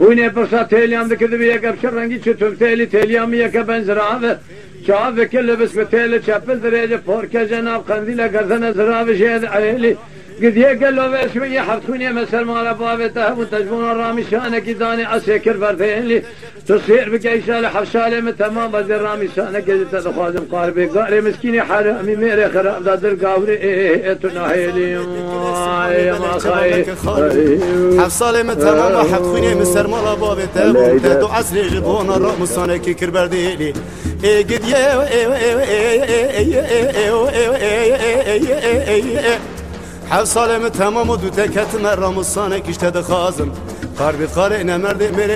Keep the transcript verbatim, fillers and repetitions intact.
خوینه پرسا تیلیام دکرد بیا کبشر رنگی چطور تیلی تیلیام یک بنزرا چاو کل بس به تیل چپل درجه پارک جناب قندیل گردن زراب شهد علی قديه قال له بس شويه حطوني مثل ما ربابته وتجبون الرامي شانك داني اسكر بردين لي تصير بك شال حفشاله تمام بدر رامي شانك قلت تخازم قاربي قاري مسكيني حرامي ميري خراب دادر قاوري تناهيلي يا ما خاي حفصاله تمام حطوني مثل ما ربابته وتدو عسل جبون الرامي شانك كر بردين لي قديه حفصاله تمام دو تکت مرا مصانه کشته خازم قربی خاله نمرد میره